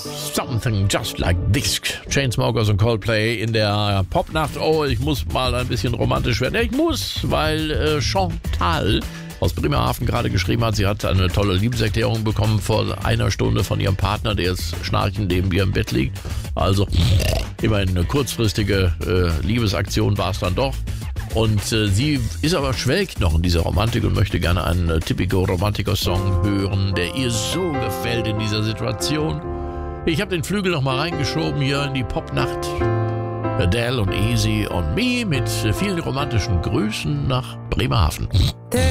Something just like this. Chainsmokers und Coldplay in der Popnacht. Oh, ich muss mal ein bisschen romantisch werden. Ja, ich muss, weil Chantal aus Bremerhaven gerade geschrieben hat, sie hat eine tolle Liebeserklärung bekommen vor einer Stunde von ihrem Partner, der jetzt schnarchend neben ihr im Bett liegt. Also immerhin eine kurzfristige Liebesaktion war es dann doch. Und sie ist aber schwelgt noch in dieser Romantik und möchte gerne einen Typico Romantico-Song hören, der ihr so gefällt in dieser Situation. Ich habe den Flügel noch mal reingeschoben hier in die Popnacht. Adele und Easy on Me mit vielen romantischen Grüßen nach Bremerhaven.